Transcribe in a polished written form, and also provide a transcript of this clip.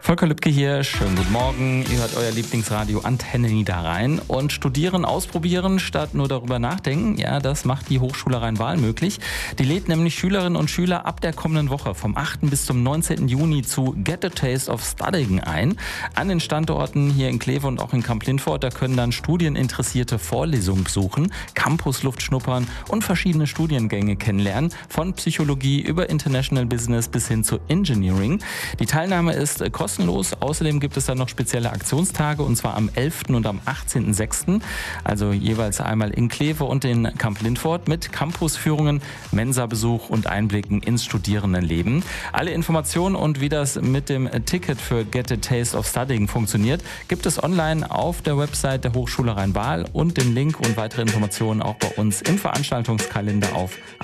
Volker Lübke hier, schönen guten Morgen. Ihr hört euer Lieblingsradio Antenne Niederrhein. Und studieren, ausprobieren statt nur darüber nachdenken, ja, das macht die Hochschule Rhein-Waal möglich. Die lädt nämlich Schülerinnen und Schüler ab der kommenden Woche vom 8. bis zum 19. Juni zu Get a Taste of Studying ein. An den Standorten hier in Kleve und auch in Kamp-Lintfort, da können dann Studieninteressierte Vorlesungen besuchen, Campusluft schnuppern und verschiedene Studiengänge kennenlernen, von Psychologie über International Business bis hin zu Engineering. Die Teilnahme ist kostenlos. Außerdem gibt es dann noch spezielle Aktionstage, und zwar am 11. und am 18.06., also jeweils einmal in Kleve und in Kamp-Lintfort mit Campusführungen, Mensabesuch und Einblicken ins Studierendenleben. Alle Informationen und wie das mit dem Ticket für Get a Taste of Studying funktioniert, gibt es online auf der Website der Hochschule Rhein-Waal und den Link und weitere Informationen auch bei uns im Veranstaltungskalender auf